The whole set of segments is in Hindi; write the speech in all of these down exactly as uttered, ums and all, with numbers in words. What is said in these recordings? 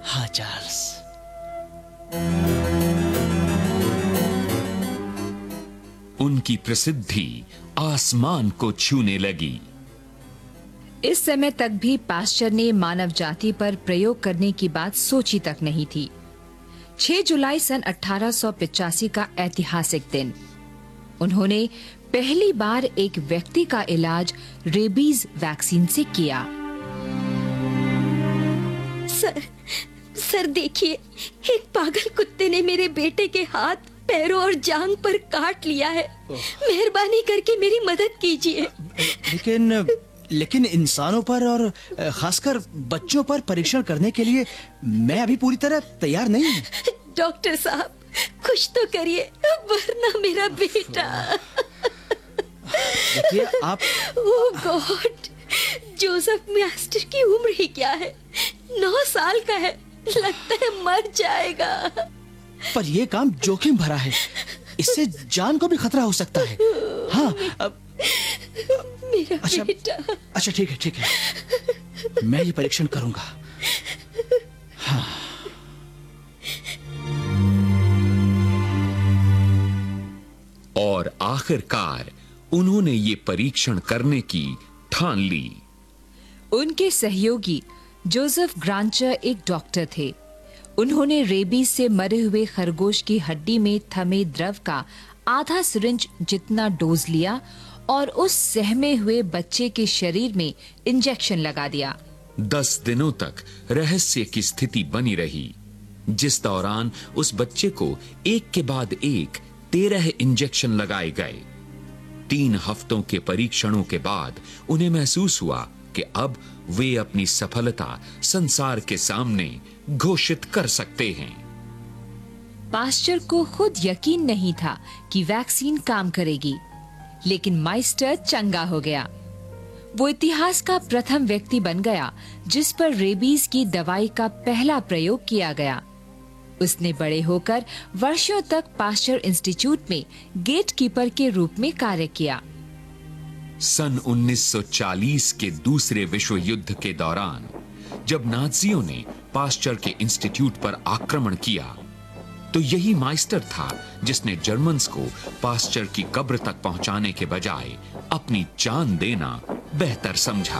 हाँ चार्ल्स। उनकी प्रसिद्धि आसमान को छूने लगी। इस समय तक भी पाश्चर ने मानव जाति पर प्रयोग करने की बात सोची तक नहीं थी। छह जुलाई सन अठारह सौ पचासी का ऐतिहासिक दिन, उन्होंने पहली बार एक व्यक्ति का इलाज रेबीज वैक्सीन से किया। सर, सर देखिए, एक पागल कुत्ते ने मेरे बेटे के हाथ, पैरों और जांघ पर काट लिया है। मेहरबानी करके मेरी मदद कीजिए। लेकिन लेकिन इंसानों पर और खासकर बच्चों पर परीक्षण करने के लिए मैं अभी पूरी तरह तैयार नहीं हूँ। डॉक्टर साहब, कुछ तो करिए, वरना मेरा बेटा। देखिए आप। ओह गॉड, जोसेफ मास्टर की उम्र ही क्या है, नौ साल का है। लगता है मर जाएगा। पर यह काम जोखिम भरा है, इससे जान को भी खतरा हो सकता है। हाँ अब, मेरा अच्छा, बेटा। अच्छा ठीक है ठीक है, मैं ये परीक्षण करूंगा। हाँ। और आखिरकार उन्होंने ये परीक्षण करने की ठान ली। उनके सहयोगी जोसेफ ग्रांचर एक डॉक्टर थे। उन्होंने रेबीज से मरे हुए खरगोश की हड्डी में थमे द्रव का आधा सिरिंज जितना डोज लिया और उस सहमे हुए बच्चे के शरीर में इंजेक्शन लगा दिया। दस दिनों तक रहस्य की स्थिति बनी रही, जिस दौरान उस बच्चे को एक के बाद एक तेरह इंजेक्शन लगाए गए। तीन हफ्तों के परीक्षणों के बाद उन्हें महसूस हुआ कि अब वे अपनी सफलता संसार के सामने घोषित कर सकते हैं। पाश्चर को खुद यकीन नहीं था कि वैक्सीन काम करेगी, लेकिन माइस्टर चंगा हो गया। वो इतिहास का प्रथम व्यक्ति बन गया जिस पर रेबीज की दवाई का पहला प्रयोग किया गया। उसने बड़े होकर वर्षों तक पाश्चर इंस्टीट्यूट में गेटकीपर के रूप में कार्य किया। सन उन्नीस सौ चालीस के दूसरे विश्व युद्ध के दौरान जब नाज़ियों ने पाश्चर के इंस्टीट्यूट पर आक्रमण किया, तो यही माइस्टर था जिसने जर्मन्स को पाश्चर की कब्र तक पहुंचाने के बजाय अपनी जान देना बेहतर समझा।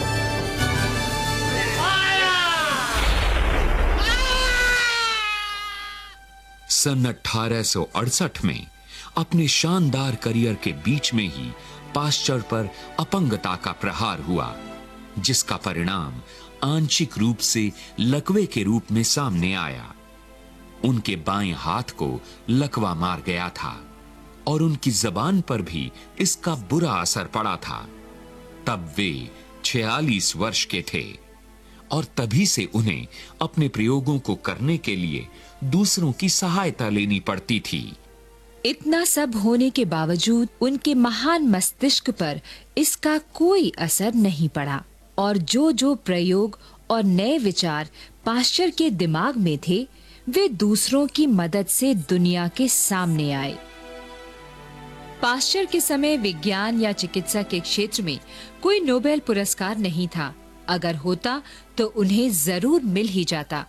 सन अठारह सौ अड़सठ में अपने शानदार करियर के बीच में ही पाश्चर पर अपंगता का प्रहार हुआ, जिसका परिणाम आंशिक रूप से लकवे के रूप में सामने आया। उनके बाएं हाथ को लकवा मार गया था और उनकी जबान पर भी इसका बुरा असर पड़ा था। तब वे छियालीस वर्ष के थे और तभी से उन्हें अपने प्रयोगों को करने के लिए दूसरों की सहायता लेनी पड़ती थी। इतना सब होने के बावजूद उनके महान मस्तिष्क पर इसका कोई असर नहीं पड़ा और जो जो प्रयोग और नए विचार पाश्चर के दिमाग में थे, वे दूसरों की मदद से दुनिया के सामने आए। पाश्चर के समय विज्ञान या चिकित्सा के क्षेत्र में कोई नोबेल पुरस्कार नहीं था। अगर होता तो उन्हें जरूर मिल ही जाता।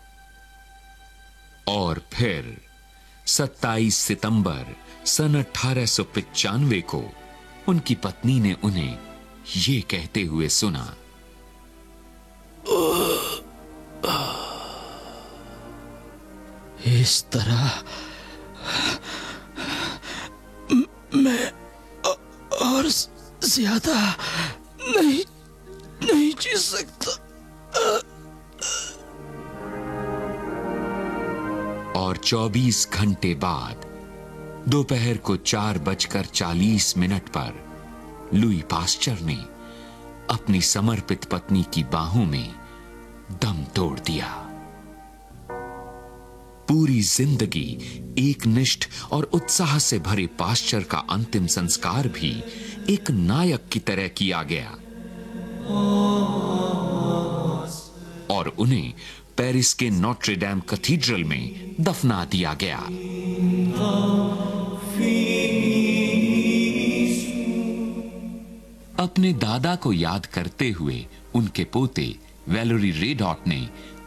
और फिर सत्ताईस सितंबर सन अठारह सौ पचानवे को उनकी पत्नी ने उन्हें ये कहते हुए सुना, इस तरह मैं और ज्यादा नहीं नहीं जी सकता। और चौबीस घंटे बाद दोपहर को चार बजकर चालीस मिनट पर लुई पाश्चर ने अपनी समर्पित पत्नी की बाहों में दम तोड़ दिया। पूरी जिंदगी एक निष्ठ और उत्साह से भरे पाश्चर का अंतिम संस्कार भी एक नायक की तरह किया गया और उन्हें पेरिस के नोट्रे डेम कैथेड्रल में दफना दिया गया। अपने दादा को याद करते हुए उनके पोते वैलेरी रेडॉट ने